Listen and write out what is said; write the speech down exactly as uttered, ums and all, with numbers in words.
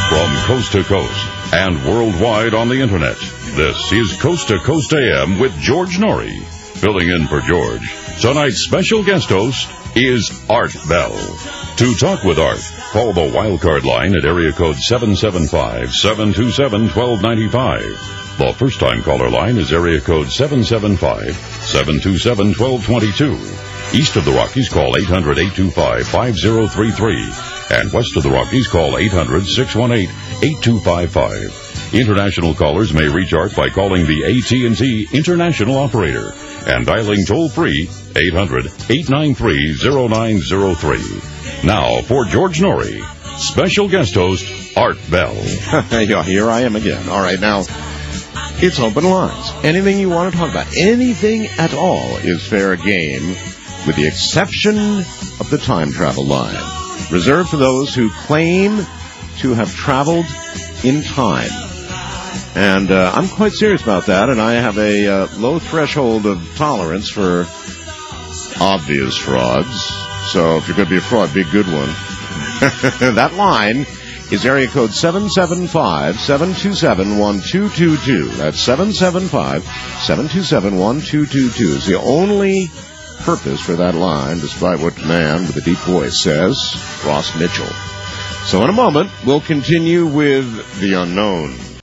From coast to coast and worldwide on the internet, this is Coast to Coast A M with George Norrie. Filling in for George, tonight's special guest host is Art Bell. To talk with Art, call the wildcard line at area code seven seven five, seven two seven, one two nine five. The first-time caller line is area code seven seven five, seven two seven, one two two two. East of the Rockies, call eight hundred, eight two five, five zero three three. And west of the Rockies, call eight hundred, six one eight, eight two five five. International callers may reach Art by calling the A T and T International Operator and dialing toll-free eight hundred, eight nine three, zero nine zero three. Now, for George Norrie, special guest host, Art Bell. Yeah, here I am again. All right, now, it's open lines. Anything you want to talk about, anything at all is fair game, with the exception of the time travel line, reserved for those who claim to have traveled in time. And uh, I'm quite serious about that, and I have a uh, low threshold of tolerance for obvious frauds. So if you're going to be a fraud, be a good one. That line is area code seven seven five, seven two seven, one two two two. That's seven seven five, seven two seven, one two two two. It's the only purpose for that line, despite what the man with the deep voice says, Ross Mitchell. So in a moment, we'll continue with the unknown.